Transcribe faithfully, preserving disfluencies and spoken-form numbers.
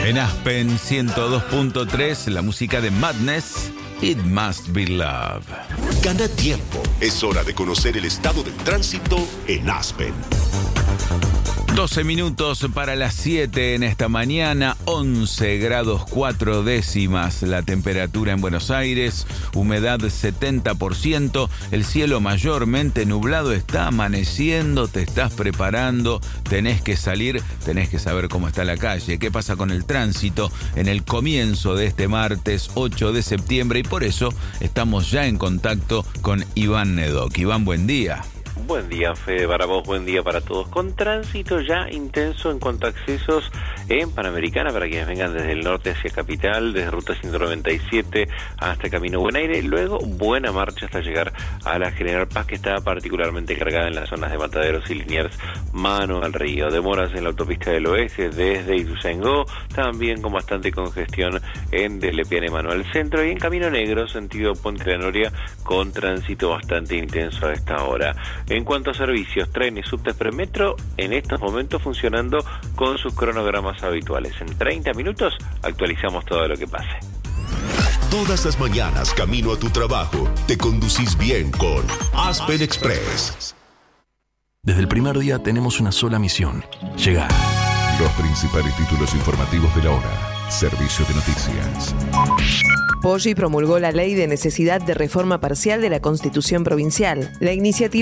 En Aspen ciento dos punto tres, la música de Madness, It Must Be Love. Gana tiempo. Es hora de conocer el estado del tránsito en Aspen. doce minutos para las siete en esta mañana, once grados cuatro décimas la temperatura en Buenos Aires, humedad setenta por ciento, el cielo mayormente nublado, está amaneciendo, te estás preparando, tenés que salir, tenés que saber cómo está la calle, qué pasa con el tránsito en el comienzo de este martes ocho de septiembre, y por eso estamos ya en contacto con Iván Nedoc. Iván, buen día. Buen día, Fede, para vos, buen día para todos. Con tránsito ya intenso en cuanto a accesos en Panamericana para quienes vengan desde el norte hacia Capital, desde Ruta ciento noventa y siete hasta Camino Buen Aire. Luego, buena marcha hasta llegar a la General Paz, que está particularmente cargada en las zonas de Mataderos y Liniers, mano al río. Demoras en la autopista del oeste desde Ituzaingó, también con bastante congestión en Delepiane, mano al centro, y en Camino Negro, sentido Puente de la Noria, con tránsito bastante intenso a esta hora. En cuanto a servicios, trenes, subtes, premetro, en estos momentos funcionando con sus cronogramas habituales. En treinta minutos actualizamos todo lo que pase. Todas las mañanas, camino a tu trabajo, te conducís bien con Aspen Express. Desde el primer día tenemos una sola misión: llegar. Los principales títulos informativos de la hora. Servicio de noticias. Poggi promulgó la ley de necesidad de reforma parcial de la Constitución Provincial. La iniciativa